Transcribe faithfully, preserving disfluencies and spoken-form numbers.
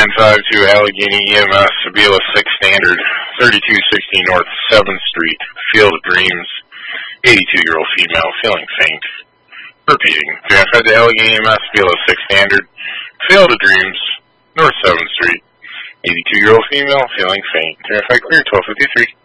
nine five two Allegheny E M S, Sabila six Standard, thirty-two sixty North seventh Street, Field of Dreams, eighty-two-year-old female, feeling faint. Repeating, three nine five to Allegheny E M S, Sabila six Standard, Field of Dreams, North seventh Street, eighty-two-year-old female, feeling faint. three nine five clear, twelve fifty-three.